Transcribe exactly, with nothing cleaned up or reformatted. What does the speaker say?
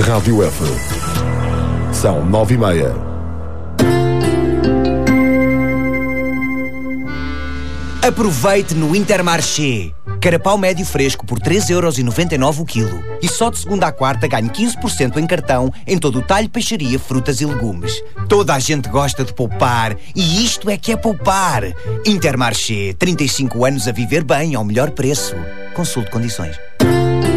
Rádio F. São nove e meia. Aproveite no Intermarché. Carapau médio fresco por três euros e noventa e nove o quilo. E só de segunda à quarta ganhe quinze por cento em cartão em todo o talho, peixaria, frutas e legumes. Toda a gente gosta de poupar e isto é que é poupar. Intermarché, trinta e cinco anos a viver bem ao melhor preço. Consulte condições.